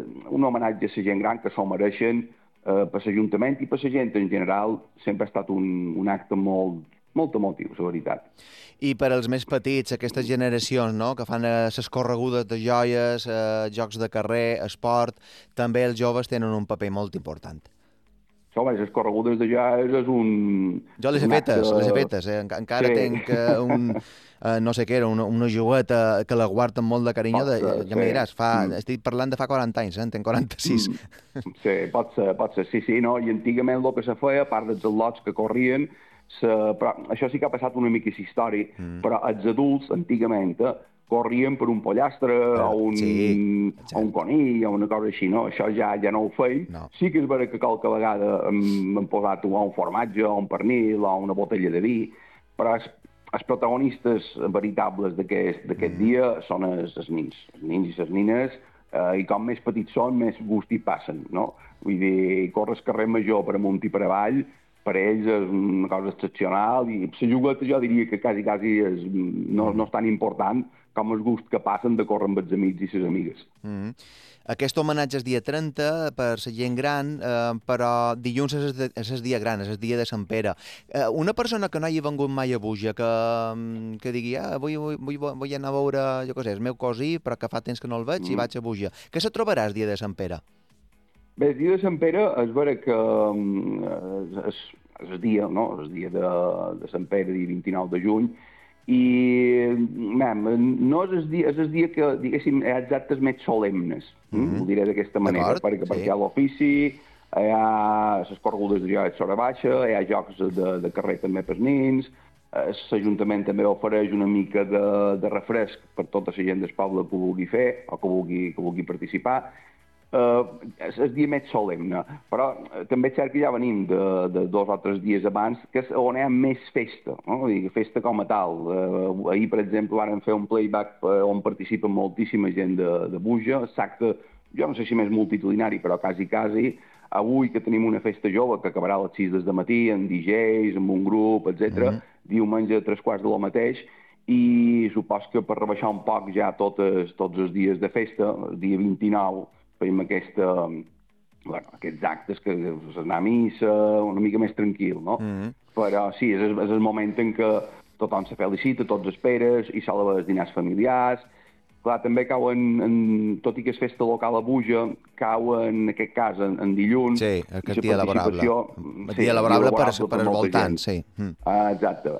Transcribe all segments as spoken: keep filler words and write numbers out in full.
un homenatge a la gent gran que s'ho mereixen, eh, per l'Ajuntament i per la gent en general. Sempre ha estat un, un acte molt, molt emotiu, la veritat. I per als més petits, aquestes generacions, no?, que fan les corregudes de joies, eh, jocs de carrer, esport, també els joves tenen un paper molt important. Això, bé, les corregudes de joies és un... Jo les he fetes, acte... les he fetes, eh? Encara sí. Tenc un, eh, no sé què era, una, una jogueta que la guardo amb molt de carinyo, de, ja sí. Me diràs, fa, mm. estic parlant de fa quaranta anys, eh? En tenc quaranta-sis. Mm. Sí, pot ser, pot ser, sí, sí, no? I antigament el que se feia, a part dels al·lots que corrien, se... però això sí que ha passat una mica història, mm. però els adults, antigament, eh, corrien per un pollastre ah, o, un, sí, o un conill o una cosa així, no? Això ja ja no ho feim. No. Sí que és vera que qualque vegada hem, hem posat o un formatge o un pernil o una botella de vi, però els, els protagonistes veritables d'aquest mm. dia són els, els nins. Els nins i les nines, eh, i com més petits són, més gust hi passen, no? Vull dir, córrer el carrer Major per amunt i per avall, per ells és una cosa excepcional, i la jugueta jo diria que quasi, quasi és, no, no és tan important com el gust que passen de córrer amb els amics i les amigues. Mm. Aquest homenatge és dia trenta per la gent gran, eh, però dilluns és el dia gran, és el dia de Sant Pere. Eh, una persona que no hi ha vengut mai a Búger, que, que digui, ah, vull, vull, vull, vull anar a veure, jo què sé, el meu cosí, però que fa temps que no el veig mm. i vaig a Búger. Què se trobarà el dia de Sant Pere? Bé, el dia de Sant Pere és vera que és, és el dia, no? És el dia de, de Sant Pere, dia vint-i-nou de juny, i man, no és el dia, és el dia que, diguéssim, hi ha els actes més solemnes, mm-hmm. ho diré d'aquesta manera, perquè, sí. perquè hi ha l'ofici, hi ha les corregudes de joia sobre baixa, hi ha jocs de, de carrer també per nins, l'Ajuntament també ofereix una mica de, de refresc per tota la gent del poble que vulgui fer o que vulgui, que vulgui participar. Uh, és el dia més solemne, però uh, també és cert que ja venim de, de dos o tres dies abans, que és on hi ha més festa, no? Vull dir, festa com a tal. Uh, ahir, per exemple, varen fer un playback on participa moltíssima gent de, de Búger, l'acte, jo no sé si més multitudinari, però quasi, quasi. Avui que tenim una festa jove que acabarà a les sis del matí, amb D Js, amb un grup, etcètera. Mm-hmm. Diumenge a tres quarts de lo mateix, i supos que per rebaixar un poc ja totes, tots els dies de festa, el dia vint-i-nou, fem aquesta, bueno, aquests actes que és anar a missa, una mica més tranquil, no? Mm-hmm. Però sí, és, és el moment en què tothom se felicita, tots esperes, i solen haver els dinars familiars. Clar, també cau en, en, tot i que és festa local a Búger, cau en aquest cas en, en dilluns. Sí, aquest dia laborable. El sí, dia laborable per, per el voltant, sí. Mm. Ah, exacte.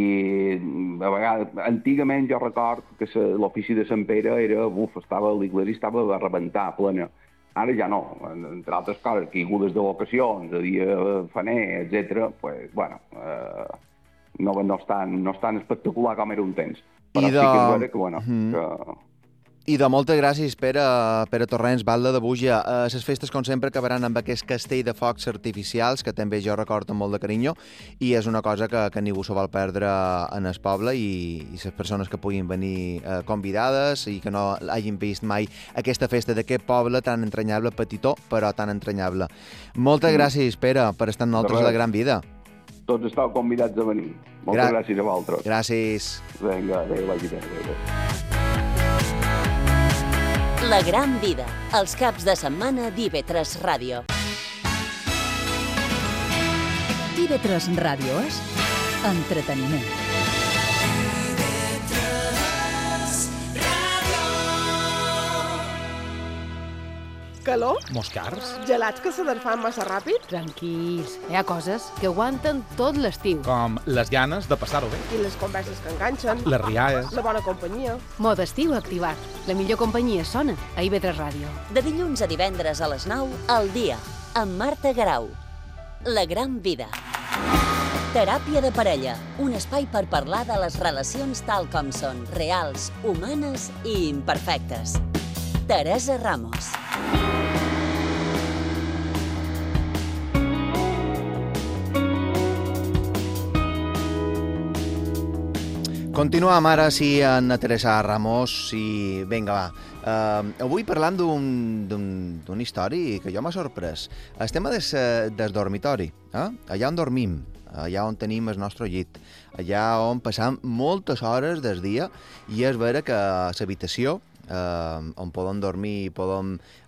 I a vegades, antigament jo record que l'ofici de Sant Pere era, buf, estava, l'església estava a rebentar, plena. Ara ja no, entre altres coses, caigudes de vocacions, a dia faner, etcètera, pues, bueno, eh, no, no, és tan, no és tan espectacular com era un temps. Però I de... sí que és vera que, bueno, mm. que... I de moltes gràcies, Pere, Pere Torrents, Balda de Búger. Les uh, festes, com sempre, acabaran amb aquest castell de focs artificials, que també jo recordo amb molt de carinyo, i és una cosa que, que ningú s'ho vol perdre en el poble, i, i les persones que puguin venir uh, convidades i que no hagin vist mai aquesta festa d'aquest poble tan entranyable, petitó, però tan entranyable. Moltes mm. gràcies, Pere, per estar amb nosaltres a La Gran Vida. Tots estàu convidats a venir. Moltes Gra gràcies a vosaltres. Gràcies. Vinga, adéu, vagi bé, adéu, adéu. La Gran Vida, els caps de setmana d'I V tres Ràdio. I V tres Ràdio és entreteniment. Calor? Moscars? Gelats que s'aderfan massa ràpid? Tranquils, hi ha coses que aguanten tot l'estiu. Com les ganes de passar-ho bé. I les converses que enganxen. Les rialles. La bona companyia. Mode estiu activat. La millor companyia sona a I V tres Ràdio. De dilluns a divendres a les nou, al dia, amb Marta Garau. La Gran Vida. Teràpia de parella, un espai per parlar de les relacions tal com són, reals, humanes i imperfectes. Teresa Ramos. Continuem ara, sí, en Teresa Ramos, i vinga, va. Uh, avui parlant d'una història que jo m'ha sorprès. El tema des, des dormitori, eh? Allà on dormim, allà on tenim el nostre llit, allà on passam moltes hores del dia, i és vera que l'habitació, uh, on podem dormir, podem